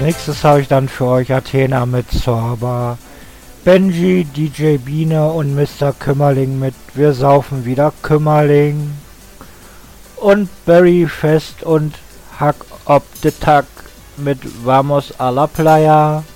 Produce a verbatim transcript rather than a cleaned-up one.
nächstes habe ich dann für euch Athena mit Zorba, Benji, D J Biene und Mister Kümmerling mit Wir saufen wieder Kümmerling und Barry Fest und Hack Op the Tag mit Vamos a la Playa.